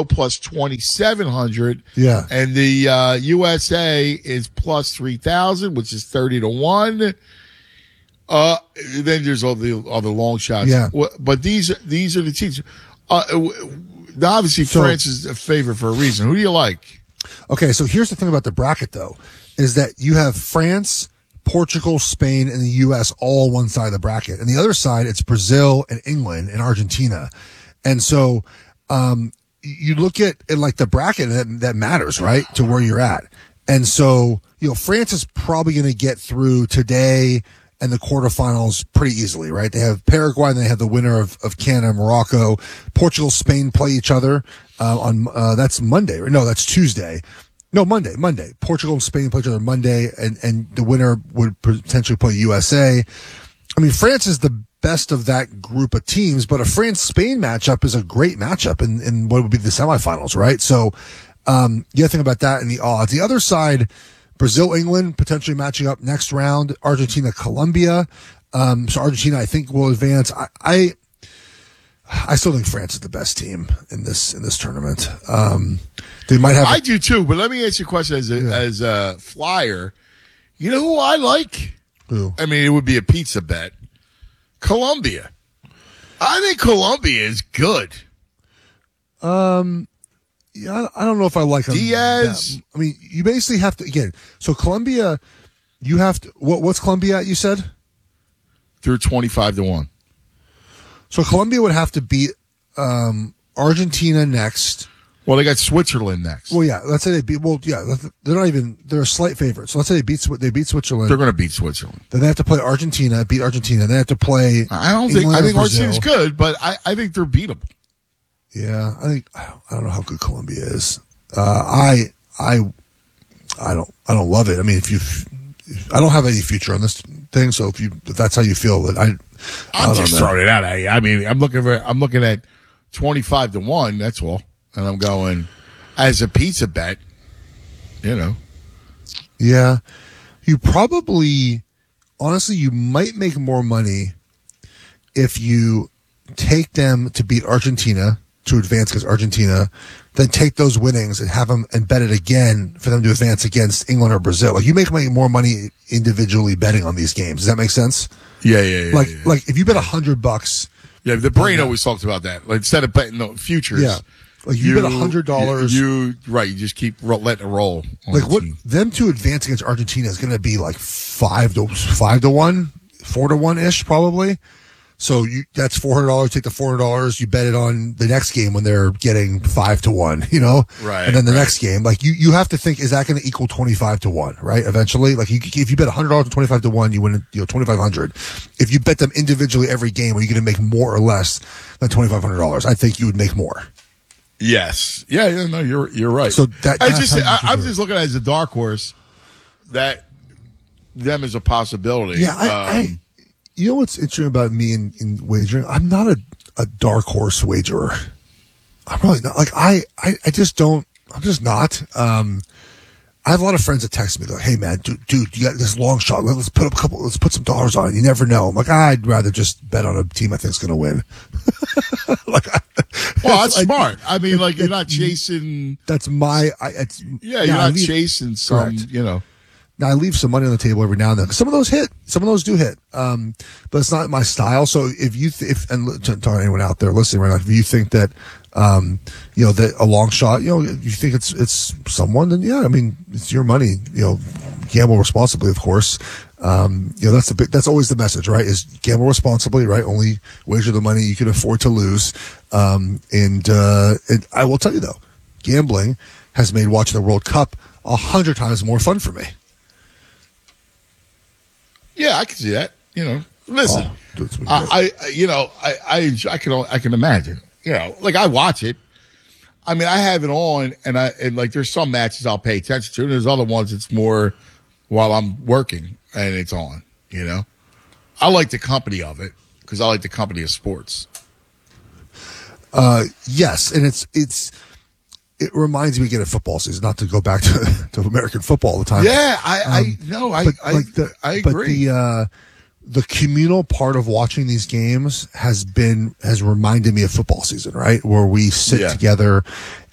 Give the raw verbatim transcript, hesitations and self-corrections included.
Morocco plus twenty-seven hundred. Yeah. And the uh, U S A is plus three thousand, which is thirty to one. Uh, then there's all the other long shots. Yeah. But these, these are the teams. Uh, obviously, So, France is a favorite for a reason. Who do you like? Okay, so here's the thing about the bracket, though, is that you have France, Portugal, Spain, and the U S all on one side of the bracket. And the other side, it's Brazil and England and Argentina. And so um, you look at, at like the bracket that, that matters, right, to where you're at. And so, you know, France is probably going to get through today and the quarterfinals pretty easily, right? They have Paraguay and they have the winner of, of Canada and Morocco. Portugal, Spain play each other uh, on uh, that's Monday. No, that's Tuesday. No, Monday, Monday. Portugal and Spain play each other Monday, and, and the winner would potentially play U S A. I mean, France is the best of that group of teams, but a France-Spain matchup is a great matchup in, in what would be the semifinals, right? So um, you have to think about that and the odds. The other side, Brazil, England, potentially matching up next round. Argentina, Colombia. Um, so Argentina, I think, will advance. I, I, I still think France is the best team in this in this tournament. Um, they might have. I do too, but let me ask you a question as a, Yeah. as a flyer. You know who I like? Who? I mean, it would be a pizza bet. Colombia. I think Colombia is good. Um, yeah, I I don't know if I like them. Diaz. Yeah, I mean, you basically have to again. So Colombia, you have to. What, what's Colombia at? You said Through twenty-five to one. so. Colombia would have to beat um, Argentina next. Well, they got Switzerland next. Well, yeah. Let's say they beat. Well, yeah. They're not even. They're a slight favorite. So let's say they beat. Swi- They beat Switzerland. They're going to beat Switzerland. Then they have to play Argentina. Beat Argentina. Then they have to play. I don't think. England I or think Brazil. Argentina's good, but I, I think they're beatable. Yeah, I think I don't know how good Colombia is. Uh, I I I don't I don't love it. I mean, if you, I don't have any future on this thing. So if you if that's how you feel, that I, I I'm don't just know. throwing it out at you. I mean, I'm looking for. I'm looking at twenty-five to one. That's all, and I'm going as a pizza bet. You know. Yeah, you probably, honestly, you might make more money if you take them to beat Argentina to advance against Argentina, then take those winnings and have them and bet it again for them to advance against England or Brazil. Like you make more money individually betting on these games. Does that make sense? Yeah, yeah, yeah. Like, yeah. like if you bet a hundred bucks, Yeah, the brain always talks about that. Like, instead of betting no, futures, yeah, like you, bet a hundred dollars. You, you right, you just keep ro- letting it roll. on Like the what team. them to advance against Argentina is going to be like five to five to one, four to one ish probably. So you, that's four hundred dollars. Take the four hundred dollars. You bet it on the next game when they're getting five to one, you know? Right. And then the right. next game, like you, you have to think, is that going to equal twenty-five to one, right? Eventually, like you, if you bet one hundred dollars to twenty-five to one, you win, you know, twenty-five hundred. If you bet them individually every game, are you going to make more or less than twenty-five hundred dollars? I think you would make more. Yes. Yeah, yeah, no, you're, you're right. So that, I that's just, how you I, should I'm do it. just looking at it as a dark horse that them is a possibility. Yeah, I, Um, I you know what's interesting about me in, in wagering? I'm not a, a dark horse wagerer. I'm really not. Like I, I, I just don't. I'm just not. Um, I have a lot of friends that text me like, "Hey man, dude, dude, you got this long shot. Let's put up a couple. Let's put some dollars on it. You never know." I'm like, I'd rather just bet on a team I think's going to win. like, I, well, that's I- smart. I mean, like, you're not chasing. That's my. I, it's, Yeah, you're I not leave- chasing some, Correct. you know. Now I leave some money on the table every now and then. Some of those hit. Some of those do hit. Um, but it's not my style. So if you, th- if, and to, to anyone out there listening right now, if you think that, um, you know, that a long shot, you know, you think it's, it's someone, then yeah, I mean, it's your money, you know, gamble responsibly, of course. Um, you know, that's the big, that's always the message, right? Is gamble responsibly, right? Only wager the money you can afford to lose. Um, and, uh, and I will tell you though, gambling has made watching the World Cup a hundred times more fun for me. Yeah, I can see that. You know, listen, Oh, that's what I, I, you know, I, I, I can, I can imagine. You know, like I watch it. I mean, I have it on, and I, and like, there's some matches I'll pay attention to, and there's other ones it's more while I'm working and it's on. You know, I like the company of it because I like the company of sports. Uh, yes, and it's it's it reminds me again of football season. Not to go back to, to American football all the time. Yeah, I, Um, I no, I, but I, like the, I But agree. the uh, the communal part of watching these games has been has reminded me of football season, right? Where we sit Yeah. together